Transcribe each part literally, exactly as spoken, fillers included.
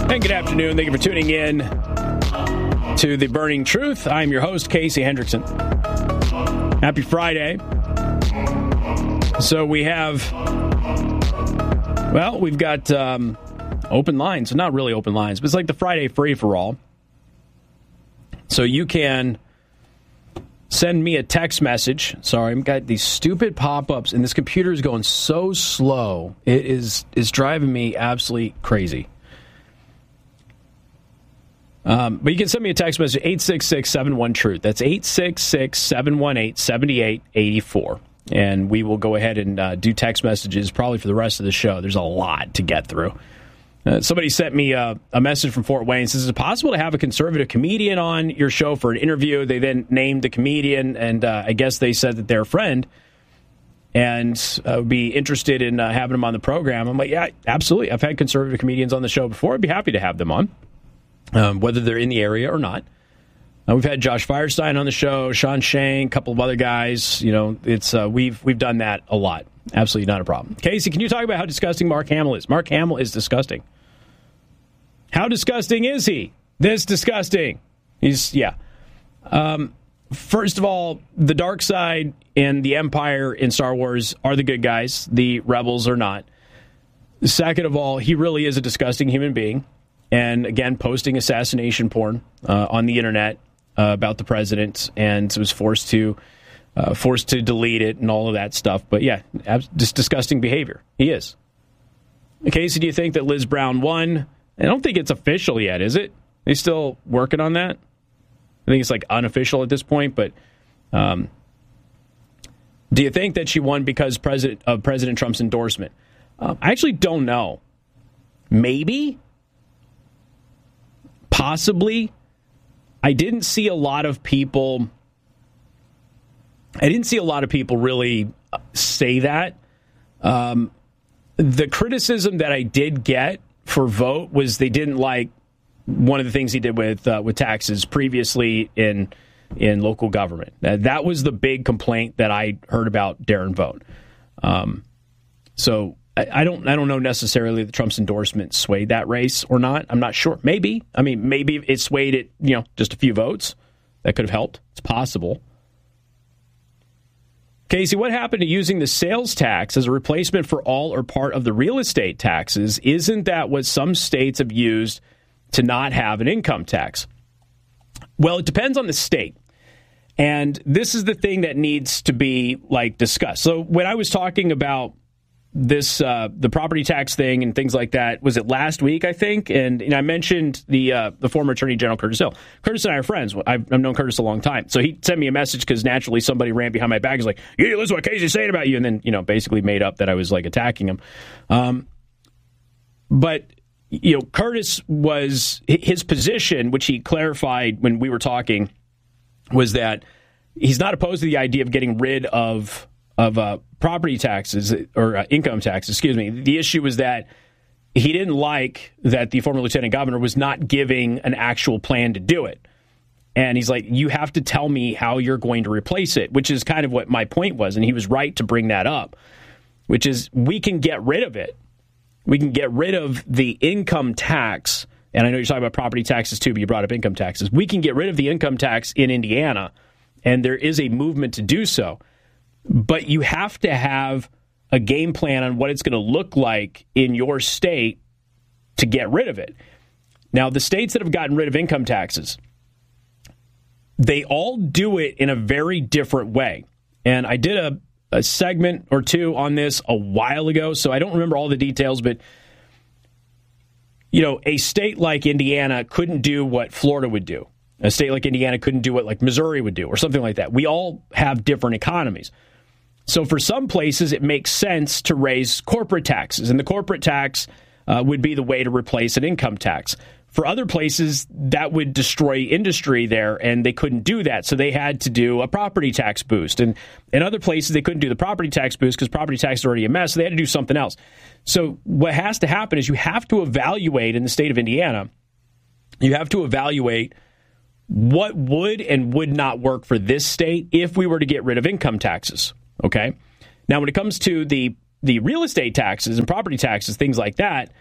And good afternoon. Thank you for tuning in to The Burning Truth. I'm your host, Casey Hendrickson. Happy Friday. So we have, well, we've got um, open lines. Not really open lines, but it's like the Friday free-for-all. So you can send me a text message. Sorry, I've got these stupid pop-ups, and this computer is going so slow. It is is driving me absolutely crazy. Um, but you can send me a text message, eight six six, seven one, truth. That's eight six six, seven one eight, seven eight eight four. And we will go ahead and uh, do text messages probably for the rest of the show. There's a lot to get through. Uh, somebody sent me uh, a message from Fort Wayne. Says, is it possible to have a conservative comedian on your show for an interview? They then named the comedian, and uh, I guess they said that they're a friend and uh, would be interested in uh, having them on the program. I'm like, yeah, absolutely. I've had conservative comedians on the show before. I'd be happy to have them on. Um, whether they're in the area or not. Uh, we've had Josh Firestein on the show, Sean Shane, a couple of other guys. You know, it's uh, we've we've done that a lot. Absolutely not a problem. Casey, can you talk about how disgusting Mark Hamill is? Mark Hamill is disgusting. How disgusting is he? This disgusting. He's, yeah. Um, first of all, the dark side and the Empire in Star Wars are the good guys. The rebels are not. Second of all, he really is a disgusting human being. And again, posting assassination porn uh, on the internet uh, about the president, and was forced to uh, forced to delete it and all of that stuff. But yeah, just disgusting behavior. He is. Casey, do you think that Liz Brown won? I don't think it's official yet, is it? They still working on that? I think it's like unofficial at this point. But um, do you think that she won because President of President Trump's endorsement? Uh, I actually don't know. Maybe. Possibly. I didn't see a lot of people. I didn't see a lot of people really say that. Um, the criticism that I did get for Vote was they didn't like one of the things he did with uh, with taxes previously in in local government. Uh, that was the big complaint that I heard about Darren Vote. Um, so. I don't I don't know necessarily that Trump's endorsement swayed that race or not. I'm not sure. Maybe. I mean, maybe it swayed it, you know, just a few votes. That could have helped. It's possible. Casey, what happened to using the sales tax as a replacement for all or part of the real estate taxes? Isn't that what some states have used to not have an income tax? Well, it depends on the state. And this is the thing that needs to be, like, discussed. So when I was talking about this, uh, the property tax thing and things like that, was it last week, I think? And, and I mentioned the uh, the former Attorney General, Curtis Hill. Curtis and I are friends. I've, I've known Curtis a long time. So he sent me a message because naturally somebody ran behind my back. He's like, yeah, listen to what Casey's saying about you. And then, you know, basically made up that I was, like, attacking him. Um, but, you know, Curtis was, his position, which he clarified when we were talking, was that he's not opposed to the idea of getting rid of of uh, property taxes or uh, income taxes, excuse me. The issue was that he didn't like that the former lieutenant governor was not giving an actual plan to do it. And he's like, you have to tell me how you're going to replace it, which is kind of what my point was. And he was right to bring that up, which is we can get rid of it. We can get rid of the income tax. And I know you're talking about property taxes too, but you brought up income taxes. We can get rid of the income tax in Indiana, and there is a movement to do so. But you have to have a game plan on what it's going to look like in your state to get rid of it. Now, the states that have gotten rid of income taxes, they all do it in a very different way. And I did a, a segment or two on this a while ago, so I don't remember all the details, but you know, a state like Indiana couldn't do what Florida would do. A state like Indiana couldn't do what like Missouri would do or something like that. We all have different economies. So for some places, it makes sense to raise corporate taxes, and the corporate tax uh, would be the way to replace an income tax. For other places, that would destroy industry there, and they couldn't do that, so they had to do a property tax boost. And in other places, they couldn't do the property tax boost because property tax is already a mess, so they had to do something else. So what has to happen is you have to evaluate in the state of Indiana, you have to evaluate what would and would not work for this state if we were to get rid of income taxes. Okay. Now, when it comes to the the real estate taxes and property taxes, things like that,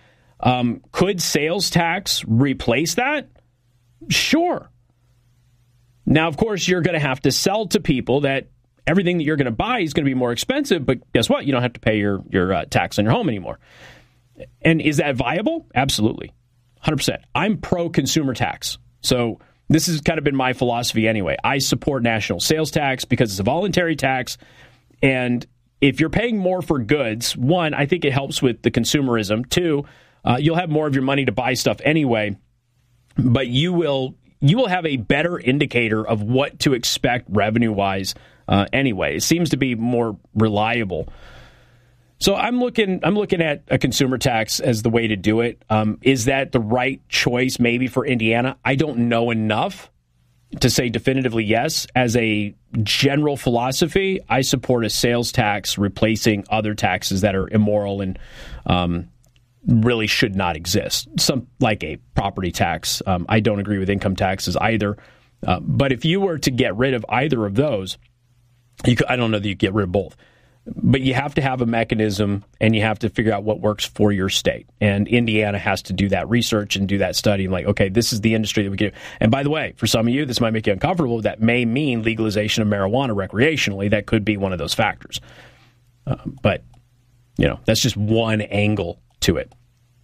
Um, could sales tax replace that? Sure. Now, of course, you're going to have to sell to people that everything that you're going to buy is going to be more expensive, but guess what? You don't have to pay your, your uh, tax on your home anymore. And is that viable? Absolutely. one hundred percent. I'm pro-consumer tax. So this has kind of been my philosophy anyway. I support national sales tax because it's a voluntary tax. And if you're paying more for goods, one, I think it helps with the consumerism. Two, uh, you'll have more of your money to buy stuff anyway, but you will you will have a better indicator of what to expect revenue-wise uh, anyway. It seems to be more reliable. So I'm looking I'm looking at a consumer tax as the way to do it. Um, is that the right choice maybe for Indiana? I don't know enough to say definitively yes. As a general philosophy, I support a sales tax replacing other taxes that are immoral and um, really should not exist. Some like a property tax. Um, I don't agree with income taxes either. Uh, but if you were to get rid of either of those, you could, I don't know that you get rid of both. But you have to have a mechanism, and you have to figure out what works for your state. And Indiana has to do that research and do that study. And like, okay, this is the industry that we can do. And by the way, for some of you, this might make you uncomfortable. That may mean legalization of marijuana recreationally. That could be one of those factors. Uh, but, you know, that's just one angle to it.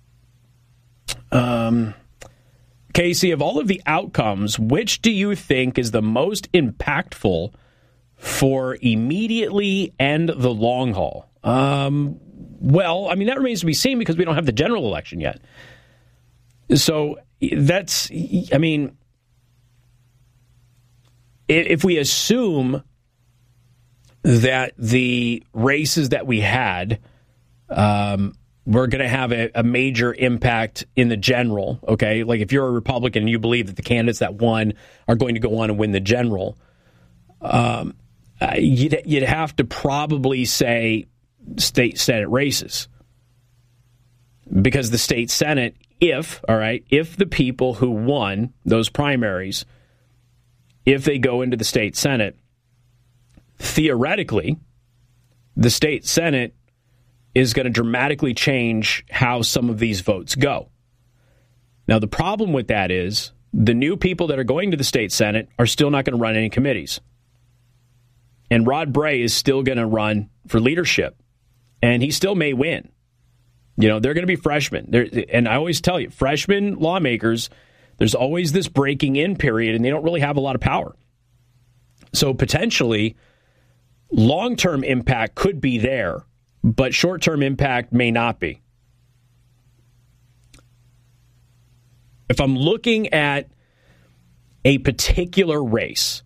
Um, Casey, of all of the outcomes, which do you think is the most impactful for immediately and the long haul? Um, well, I mean, that remains to be seen because we don't have the general election yet. So that's, I mean, if we assume that the races that we had um, were going to have a, a major impact in the general, okay? Like if you're a Republican and you believe that the candidates that won are going to go on and win the general, um, Uh, you'd, you'd have to probably say state Senate races. Because the state Senate, if, all right, if the people who won those primaries, if they go into the state Senate, theoretically, the state Senate is going to dramatically change how some of these votes go. Now, the problem with that is the new people that are going to the state Senate are still not going to run any committees. And Rod Bray is still going to run for leadership, and he still may win. You know, they're going to be freshmen. They're, and I always tell you, freshman lawmakers, there's always this breaking in period, and they don't really have a lot of power. So potentially, long-term impact could be there, but short-term impact may not be. If I'm looking at a particular race,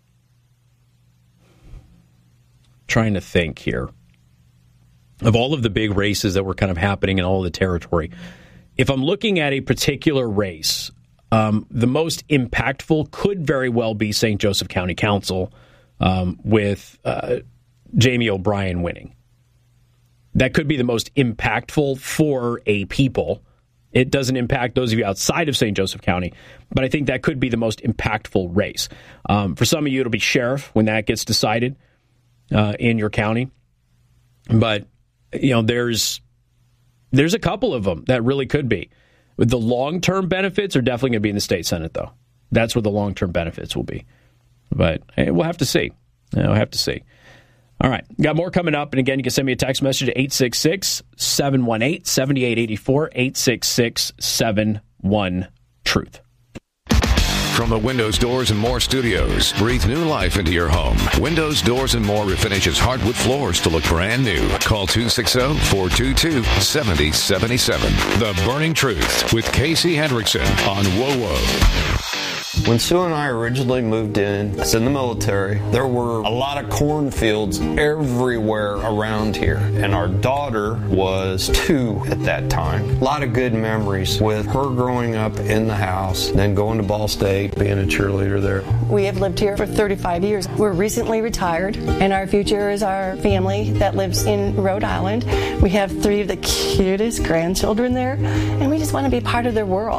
trying to think here of all of the big races that were kind of happening in all of the territory. If I'm looking at a particular race, um, the most impactful could very well be Saint Joseph County Council um, with uh, Jamie O'Brien winning. That could be the most impactful for a people. It doesn't impact those of you outside of Saint Joseph County, but I think that could be the most impactful race. Um, for some of you, it'll be sheriff when that gets decided Uh, in your county. But, you know, there's there's a couple of them that really could be. The long-term benefits are definitely going to be in the state Senate, though. That's where the long-term benefits will be. But hey, we'll have to see. We'll have to see. All right. Got more coming up. And again, you can send me a text message at eight six six, seven one eight, seven eight eight four, eight six six, seven one, truth. From the Windows, Doors, and More studios, breathe new life into your home. Windows, Doors, and More refinishes hardwood floors to look brand new. Call two six zero, four two two, seven zero seven seven. The Burning Truth with Casey Hendrickson on W O W O. When Sue and I originally moved in, I was in the military, there were a lot of cornfields everywhere around here. And our daughter was two at that time. A lot of good memories with her growing up in the house, then going to Ball State, being a cheerleader there. We have lived here for thirty-five years. We're recently retired, and our future is our family that lives in Rhode Island. We have three of the cutest grandchildren there, and we just want to be part of their world.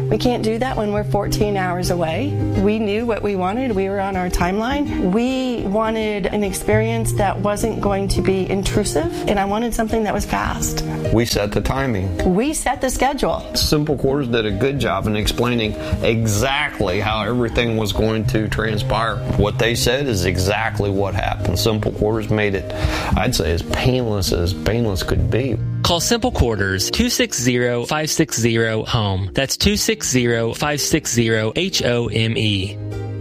We can't do that when we're fourteen hours away. We knew what we wanted. We were on our timeline. We wanted an experience that wasn't going to be intrusive, and I wanted something that was fast. We set the timing. We set the schedule. Simple Quarters did a good job in explaining exactly how everything was going to transpire. What they said is exactly what happened. Simple Quarters made it, I'd say, as painless as painless could be. Call Simple Quarters two six zero, five six zero, HOME. That's two six zero, five six zero, H O M E.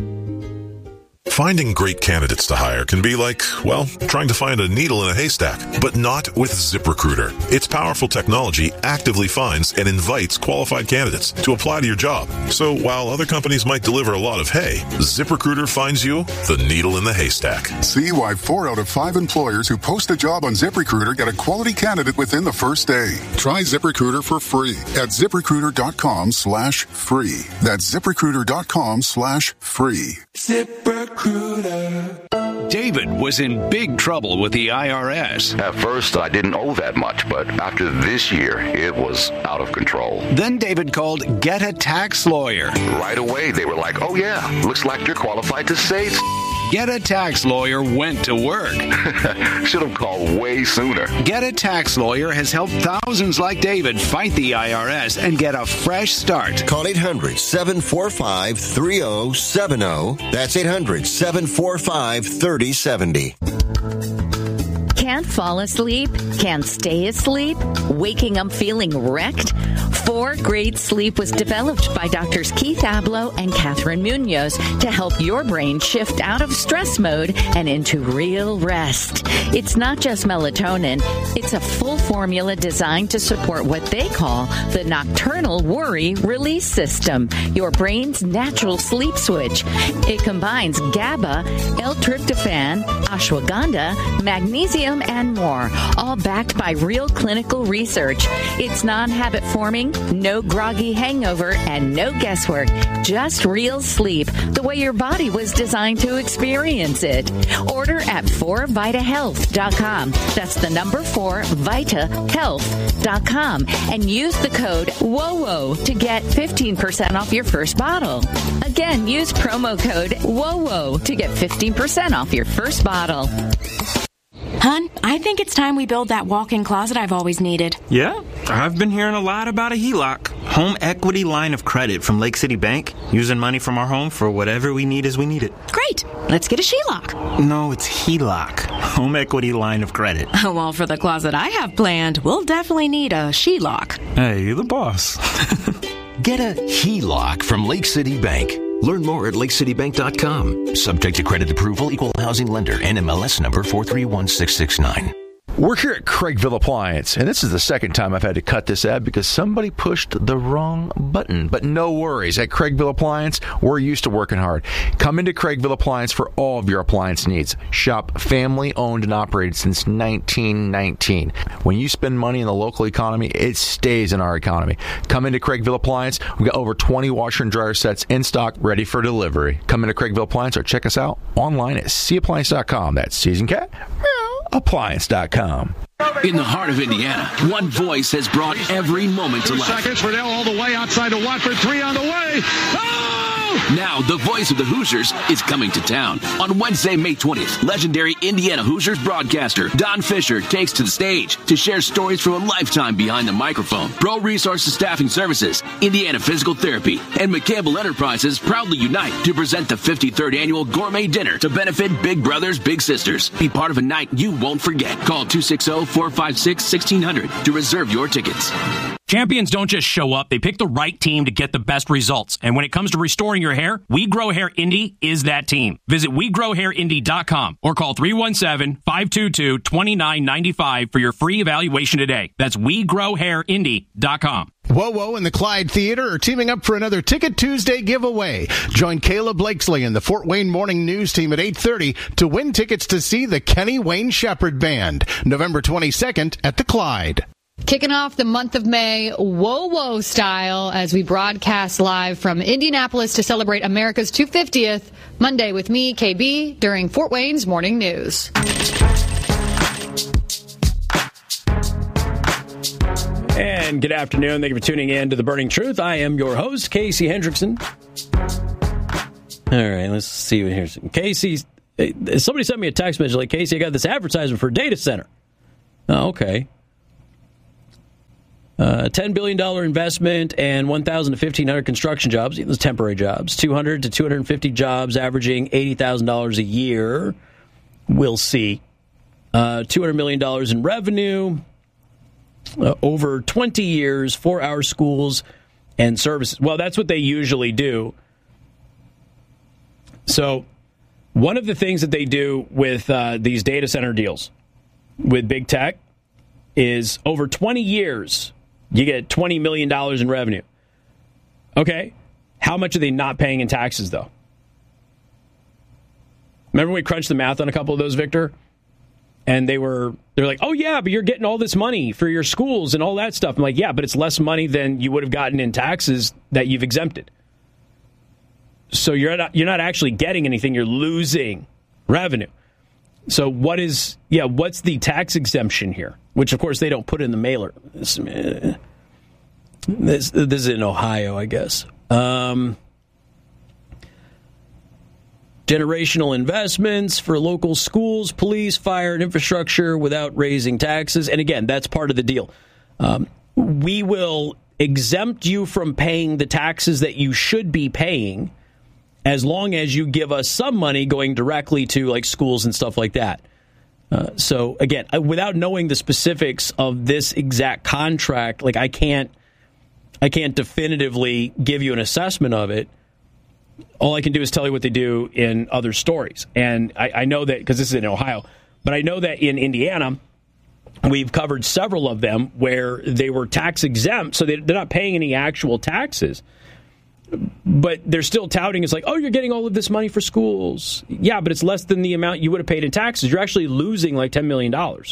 Finding great candidates to hire can be like, well, trying to find a needle in a haystack, but not with ZipRecruiter. Its powerful technology actively finds and invites qualified candidates to apply to your job. So while other companies might deliver a lot of hay, ZipRecruiter finds you the needle in the haystack. See why four out of five employers who post a job on ZipRecruiter get a quality candidate within the first day. Try ZipRecruiter for free at ZipRecruiter.com slash free. That's ZipRecruiter.com slash free. ZipRecruiter. David was in big trouble with the I R S. At first, I didn't owe that much, but after this year, it was out of control. Then David called Get a Tax Lawyer. Right away, they were like, oh yeah, looks like you're qualified to say Get a Tax Lawyer went to work. Should have called way sooner. Get a Tax Lawyer has helped thousands like David fight the I R S and get a fresh start. Call eight hundred, seven four five, three oh seven oh. That's eight hundred, seven four five, three oh seven oh. Can't fall asleep? Can't stay asleep? Waking up feeling wrecked? Four Great Sleep was developed by Doctors Keith Abloh and Catherine Munoz to help your brain shift out of stress mode and into real rest. It's not just melatonin. It's a full formula designed to support what they call the nocturnal worry release system, your brain's natural sleep switch. It combines GABA, L-tryptophan, ashwagandha, magnesium, and more, all backed by real clinical research. It's non-habit forming, no groggy hangover, and no guesswork. Just real sleep, the way your body was designed to experience it. Order at four vita health dot com. That's the number four vita health dot com. And use the code W O W O to get fifteen percent off your first bottle. Again, use promo code W O W O to get fifteen percent off your first bottle. Hun, I think it's time we build that walk-in closet I've always needed. Yeah, I've been hearing a lot about a H E L O C. Home equity line of credit from Lake City Bank. Using money from our home for whatever we need as we need it. Great. Let's get a H E L O C. No, it's H E L O C. Home equity line of credit. Well, for the closet I have planned, we'll definitely need a H E L O C. Hey, you're the boss. Get a H E L O C from Lake City Bank. Learn more at lake city bank dot com. Subject to credit approval, equal housing lender, N M L S number four three one six six nine. We're here at Craigville Appliance, and this is the second time I've had to cut this ad because somebody pushed the wrong button. But no worries. At Craigville Appliance, we're used to working hard. Come into Craigville Appliance for all of your appliance needs. Shop family-owned and operated since nineteen nineteen. When you spend money in the local economy, it stays in our economy. Come into Craigville Appliance. We've got over twenty washer and dryer sets in stock, ready for delivery. Come into Craigville Appliance or check us out online at c appliance dot com. That's Season Cat. appliance dot com. In the heart of Indiana, one voice has brought every moment to life. Two seconds for Dell all the way outside to Watford. Three on the way. Oh! Now, the voice of the Hoosiers is coming to town. On Wednesday, May twentieth, legendary Indiana Hoosiers broadcaster Don Fisher takes to the stage to share stories from a lifetime behind the microphone. Pro Resources Staffing Services, Indiana Physical Therapy, and McCampbell Enterprises proudly unite to present the fifty-third Annual Gourmet Dinner to benefit Big Brothers Big Sisters. Be part of a night you won't forget. Call two six zero, four five six, one six zero zero to reserve your tickets. Champions don't just show up. They pick the right team to get the best results. And when it comes to restoring your hair, We Grow Hair Indy is that team. Visit we grow hair indy dot com or call three one seven, five two two, two nine nine five for your free evaluation today. That's we grow hair indy dot com. W O W O and the Clyde Theater are teaming up for another Ticket Tuesday giveaway. Join Kayla Blakesley and the Fort Wayne Morning News team at eight thirty to win tickets to see the Kenny Wayne Shepherd Band, November twenty-second at the Clyde. Kicking off the month of May, Whoa Whoa style, as we broadcast live from Indianapolis to celebrate America's two hundred fiftieth, Monday with me, K B, during Fort Wayne's Morning News. And good afternoon. Thank you for tuning in to The Burning Truth. I am your host, Casey Hendrickson. All right, let's see what here's. Casey, somebody sent me a text message like, Casey, I got this advertisement for a data center. Oh, okay. Uh, ten billion dollars investment and one thousand to fifteen hundred construction jobs. Those temporary jobs. two hundred to two hundred fifty jobs, averaging eighty thousand dollars a year. We'll see. Uh, two hundred million dollars in revenue. Uh, over twenty years for our schools and services. Well, that's what they usually do. So one of the things that they do with uh, these data center deals with big tech is over twenty years, you get twenty million dollars in revenue. Okay. How much are they not paying in taxes, though? Remember we crunched the math on a couple of those, Victor? And they were, they're like, oh, yeah, but you're getting all this money for your schools and all that stuff. I'm like, yeah, but it's less money than you would have gotten in taxes that you've exempted. So you're not, you're not actually getting anything. You're losing revenue. So what is, yeah, what's the tax exemption here? Which, of course, they don't put in the mailer. This, this, this is in Ohio, I guess. Um, generational investments for local schools, police, fire, and infrastructure without raising taxes. And again, that's part of the deal. Um, we will exempt you from paying the taxes that you should be paying as long as you give us some money going directly to like schools and stuff like that. Uh, so again, without knowing the specifics of this exact contract, like I can't, I can't definitively give you an assessment of it. All I can do is tell you what they do in other stories. And I, I know that because this is in Ohio, but I know that in Indiana, we've covered several of them where they were tax exempt. So they, they're not paying any actual taxes. But they're still touting it's like, oh, you're getting all of this money for schools. Yeah, but it's less than the amount you would have paid in taxes. You're actually losing like ten million dollars.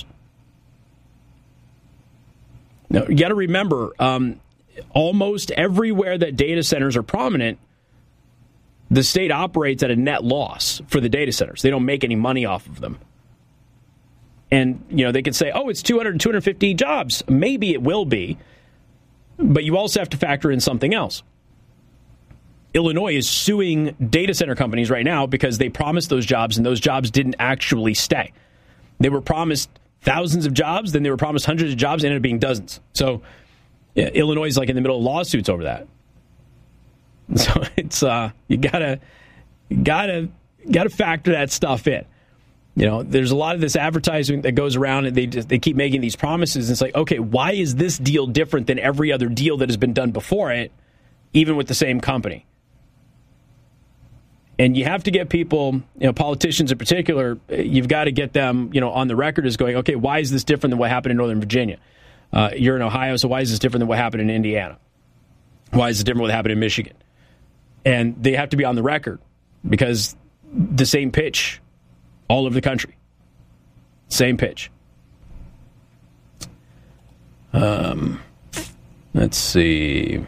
Now, you got to remember, um, almost everywhere that data centers are prominent, the state operates at a net loss for the data centers. They don't make any money off of them. And, you know, they can say, oh, it's two hundred, two hundred fifty jobs. Maybe it will be. But you also have to factor in something else. Illinois is suing data center companies right now because they promised those jobs and those jobs didn't actually stay. They were promised thousands of jobs, then they were promised hundreds of jobs, ended up being dozens. So yeah, Illinois is like in the middle of lawsuits over that. So it's uh, you gotta gotta gotta factor that stuff in. You know, there's a lot of this advertising that goes around, and they just, they keep making these promises. And it's like, okay, why is this deal different than every other deal that has been done before it, even with the same company? And you have to get people, you know, politicians in particular, you've got to get them, you know, on the record as going, okay, why is this different than what happened in Northern Virginia? Uh, you're in Ohio, so why is this different than what happened in Indiana? Why is it different than what happened in Michigan? And they have to be on the record because the same pitch all over the country. Same pitch. Um, let's see.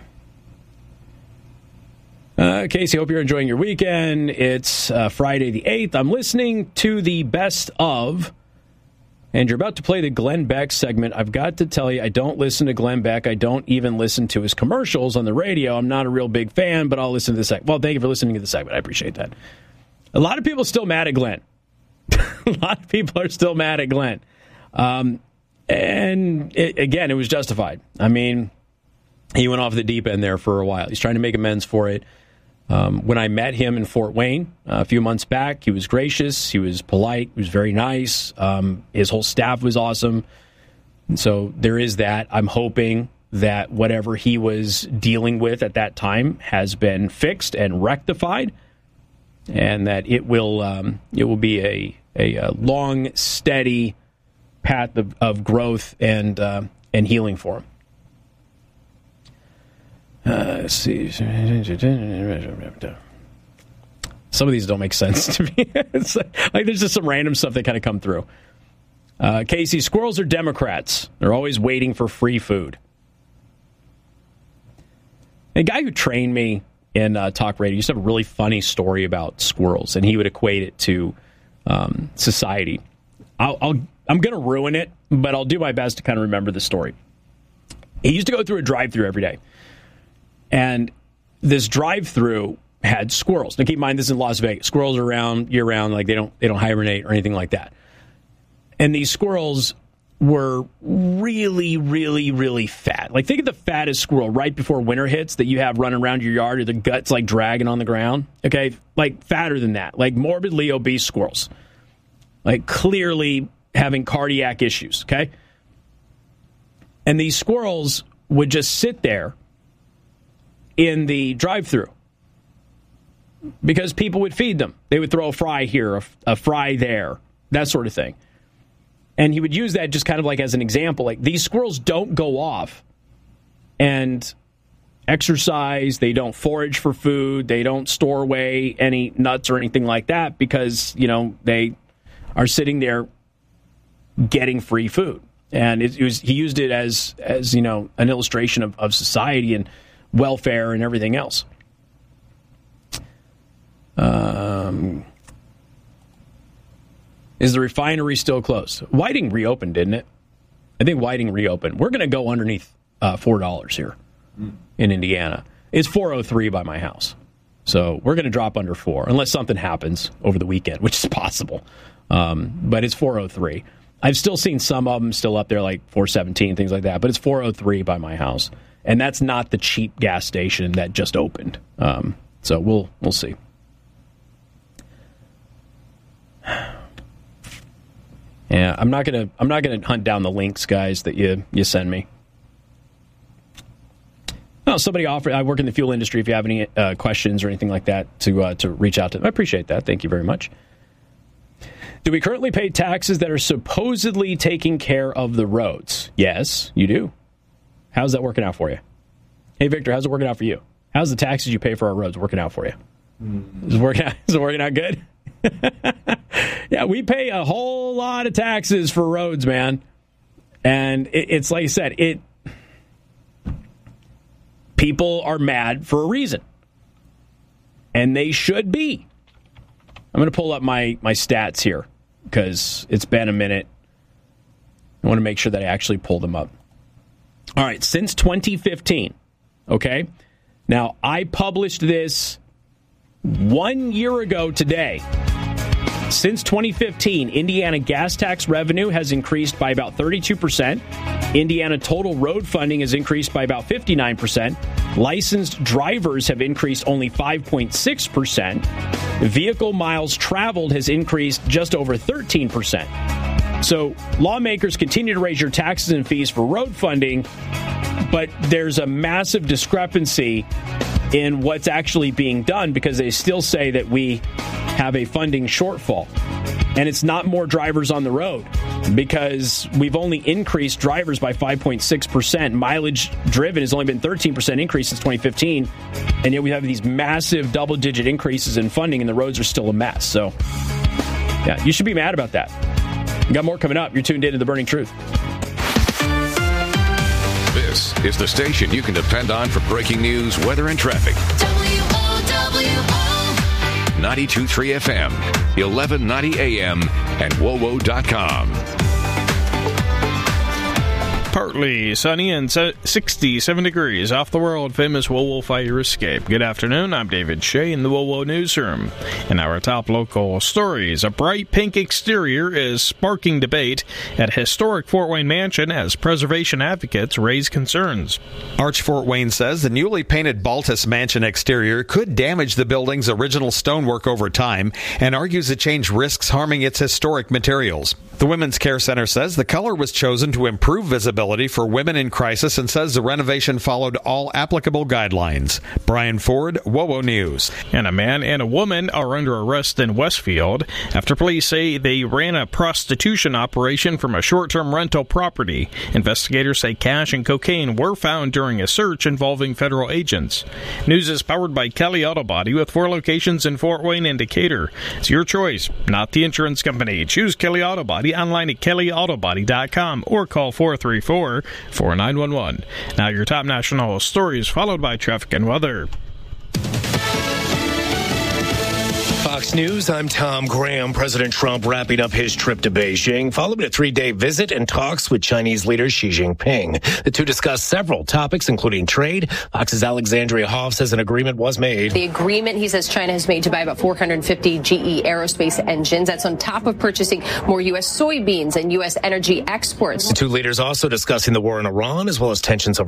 Uh, Casey, hope you're enjoying your weekend. It's uh, Friday the eighth. I'm listening to the best of, and you're about to play the Glenn Beck segment. I've got to tell you, I don't listen to Glenn Beck. I don't even listen to his commercials on the radio. I'm not a real big fan, but I'll listen to the segment. Well, thank you for listening to the segment. I appreciate that. A lot of people are still mad at Glenn. A lot of people are still mad at Glenn. Um, and it, again, it was justified. I mean, he went off the deep end there for a while. He's trying to make amends for it. Um, when I met him in Fort Wayne uh, a few months back, he was gracious, he was polite, he was very nice. Um, his whole staff was awesome. And so there is that. I'm hoping that whatever he was dealing with at that time has been fixed and rectified, and that it will um, it will be a, a, a long, steady path of, of growth and uh, and healing for him. Uh, let's see. Some of these don't make sense to me. It's like, like there's just some random stuff that kind of come through. Uh, Casey, squirrels are Democrats. They're always waiting for free food. A guy who trained me in uh, talk radio used to have a really funny story about squirrels, and he would equate it to um, society. I'll, I'll, I'm going to ruin it, but I'll do my best to kind of remember the story. He used to go through a drive-thru every day. And this drive-thru had squirrels. Now, keep in mind, this is in Las Vegas. Squirrels are around year-round. Like, they don't they don't hibernate or anything like that. And these squirrels were really, really, really fat. Like, think of the fattest squirrel right before winter hits that you have running around your yard, or the guts, like, dragging on the ground. Okay? Like, fatter than that. Like, morbidly obese squirrels. Like, clearly having cardiac issues. Okay? And these squirrels would just sit there in the drive-thru because people would feed them. They would throw a fry here, a, a fry there, that sort of thing. And he would use that just kind of like as an example. Like, these squirrels don't go off and exercise. They don't forage for food. They don't store away any nuts or anything like that because, you know, they are sitting there getting free food. And it, it was, he used it as, as you know, an illustration of, of society and welfare and everything else. Um, is the refinery still closed? Whiting reopened, didn't it? I think Whiting reopened. We're going to go underneath uh, four dollars here mm. in Indiana. It's four oh three by my house. So we're going to drop under four, unless something happens over the weekend, which is possible. Um, but it's four oh three. I've still seen some of them still up there, like four seventeen, things like that. But it's four oh three by my house. And that's not the cheap gas station that just opened. Um, so we'll we'll see. Yeah, I'm not gonna I'm not gonna hunt down the links, guys, that you you send me. No, somebody offered. I work in the fuel industry. If you have any uh, questions or anything like that, to uh, to reach out to them. I appreciate that. Thank you very much. Do we currently pay taxes that are supposedly taking care of the roads? Yes, you do. How's that working out for you? Hey, Victor, how's it working out for you? How's the taxes you pay for our roads working out for you? Mm. Is it working out, is it working out good? Yeah, we pay a whole lot of taxes for roads, man. And it, it's like I said, it people are mad for a reason. And they should be. I'm going to pull up my, my stats here because it's been a minute. I want to make sure that I actually pull them up. All right, since twenty fifteen, okay? Now, I published this one year ago today. Since twenty fifteen, Indiana gas tax revenue has increased by about thirty-two percent. Indiana total road funding has increased by about fifty-nine percent. Licensed drivers have increased only five point six percent. Vehicle miles traveled has increased just over thirteen percent. So lawmakers continue to raise your taxes and fees for road funding, but there's a massive discrepancy in what's actually being done because they still say that we have a funding shortfall. And it's not more drivers on the road because we've only increased drivers by five point six percent. Mileage driven has only been thirteen percent increase since twenty fifteen. And yet we have these massive double-digit increases in funding and the roads are still a mess. So, yeah, you should be mad about that. We got more coming up. You're tuned in to The Burning Truth. This is the station you can depend on for breaking news, weather, and traffic. W O W O ninety-two point three F M, eleven ninety A M, and W O W O dot com. Partly sunny and sixty-seven degrees off the world-famous W O W O fire escape. Good afternoon, I'm David Shea in the W O W O newsroom. In our top local stories, a bright pink exterior is sparking debate at historic Fort Wayne Mansion as preservation advocates raise concerns. Arch Fort Wayne says the newly painted Baltus Mansion exterior could damage the building's original stonework over time and argues the change risks harming its historic materials. The Women's Care Center says the color was chosen to improve visibility for women in crisis and says the renovation followed all applicable guidelines. Brian Ford, W O W O News. And a man and a woman are under arrest in Westfield after police say they ran a prostitution operation from a short-term rental property. Investigators say cash and cocaine were found during a search involving federal agents. News is powered by Kelly Auto Body with four locations in Fort Wayne and Decatur. It's your choice, not the insurance company. Choose Kelly Auto Body online at kelly auto body dot com or call four three four, four nine one one. Now your top national stories followed by traffic and weather. Fox News, I'm Tom Graham. President Trump wrapping up his trip to Beijing following a three-day visit and talks with Chinese leader Xi Jinping. The two discussed several topics, including trade. Fox's Alexandria Hoff says an agreement was made. The agreement, he says, China has made to buy about four hundred fifty G E aerospace engines. That's on top of purchasing more U S soybeans and U S energy exports. The two leaders also discussing the war in Iran, as well as tensions over